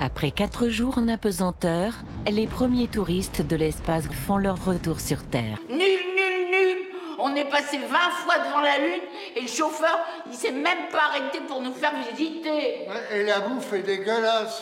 Après 4 jours en apesanteur, les premiers touristes de l'espace font leur retour sur Terre. Nul, nul, nul. On est passé 20 fois devant la Lune et le chauffeur, il s'est même pas arrêté pour nous faire visiter. Ouais, et la bouffe est dégueulasse.